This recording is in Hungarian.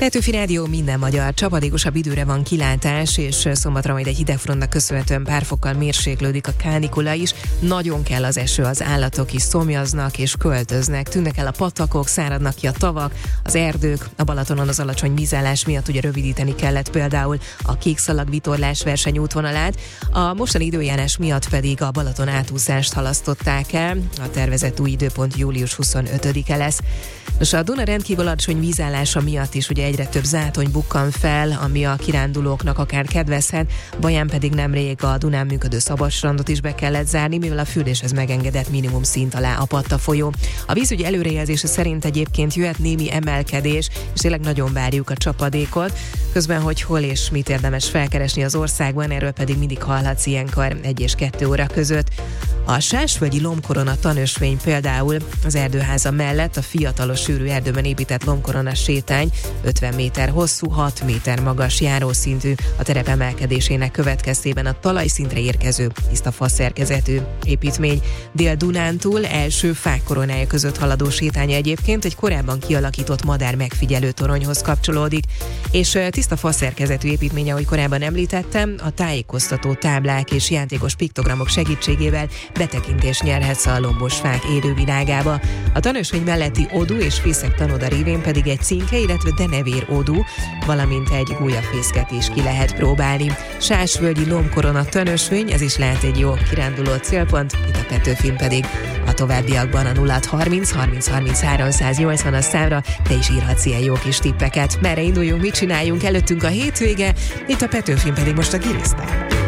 Petőfi Rádió, minden magyar. Csapadékosabb időre van kilátás, és szombatra majd egy hidegfrontnak köszönhetően pár fokkal mérséklődik a kánikula is. Nagyon kell az eső, az állatok is szomjaznak és költöznek. Tűnnek el a patakok, száradnak ki a tavak, az erdők. A Balatonon az alacsony vízállás miatt ugye rövidíteni kellett például a kékszalag vitorlás verseny útvonalát. A mostani időjárás miatt pedig a Balaton átúszást halasztották el. A tervezett új időpont július 25-e lesz. Nos, a Duna rendkívül alacsony vízállása miatt is ugye egyre több zátony bukkan fel, ami a kirándulóknak akár kedvezhet. Baján pedig nemrég a Dunán működő szabadstrandot is be kellett zárni, mivel a fürdéshez megengedett minimum szint alá apadt a folyó. A vízügyi előrejelzése szerint egyébként jöhet némi emelkedés, és tényleg nagyon várjuk a csapadékot. Közben, hogy hol és mit érdemes felkeresni az országban, erről pedig mindig hallhatsz ilyenkor 1 és 2 óra között. A Sásvölgyi lombkorona tanösvény például az erdőháza mellett a fiatalos sűrű erdőben épített lombkorona sétány 50 méter hosszú, 6 méter magas járószintű, a terep emelkedésének következtében a talajszintre érkező tiszta faszerkezetű építmény. Dél-Dunántúl első fák koronája között haladó sétánya egyébként egy korábban kialakított madár megfigyelő toronyhoz kapcsolódik, és tiszta faszerkezetű építmény, ahogy korábban említettem, a tájékoztató táblák és játékos piktogramok segítségével betekintést nyerhetsz a lombos fák élővilágába. A tanösvény melletti odú és fészek tanoda révén pedig egy cinke, illetve denevér odú, valamint egy gólyafészket is ki lehet próbálni. Sásvölgyi lombkorona tanösvény, ez is lehet egy jó kiránduló célpont, itt a Petőfin pedig a továbbiakban a 0630 30 30 380-as számra te is írhatsz ilyen jó kis tippeket. Merre induljunk, mit csináljunk, előttünk a hétvége, itt a Petőfin pedig most a gilisztál.